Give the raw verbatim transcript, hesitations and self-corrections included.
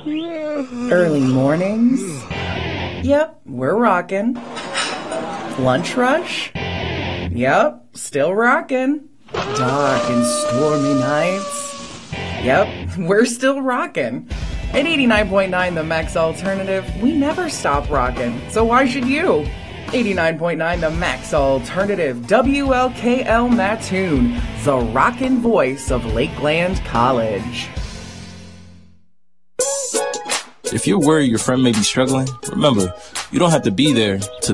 Early mornings? Yep, we're rockin'. Lunch rush? Yep, still rockin'. Dark and stormy nights? Yep, we're still rockin'. At eighty-nine point nine The Max Alternative, we never stop rockin', so why should you? eighty-nine point nine The Max Alternative, W L K L Mattoon, the rockin' voice of Lakeland College. If you're worried your friend may be struggling, remember, you don't have to be there to